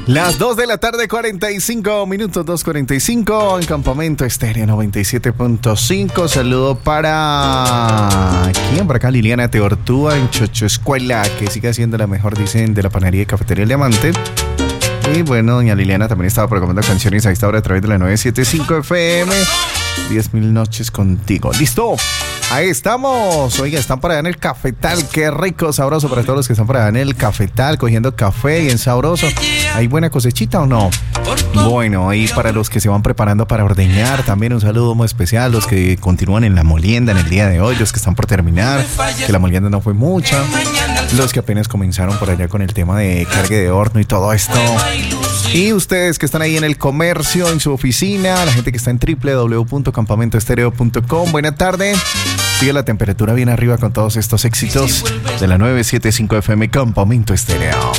Las 2 de la tarde, 45 minutos, 2:45 en Campamento Estéreo 97.5. Saludo para... ¿quién? Por acá, Liliana Teortúa en Chocho Escuela, que sigue siendo la mejor, dicen, de la panadería y cafetería El Diamante. Y bueno, doña Liliana también estaba programando canciones a esta hora a través de la 975 FM. 10,000 noches contigo. ¿Listo? Ahí estamos. Oiga, están por allá en el cafetal. Qué rico, sabroso para todos los que están por allá en el cafetal cogiendo café, bien sabroso. ¿Hay buena cosechita o no? Bueno, y para los que se van preparando para ordeñar, también un saludo muy especial. Los que continúan en la molienda en el día de hoy, los que están por terminar, que la molienda no fue mucha. Los que apenas comenzaron por allá con el tema de cargue de horno y todo esto. Y ustedes que están ahí en el comercio, en su oficina, la gente que está en www.campamentoestereo.com. Buena tarde. Sigue la temperatura bien arriba con todos estos éxitos de la 975 FM Campamento Estéreo.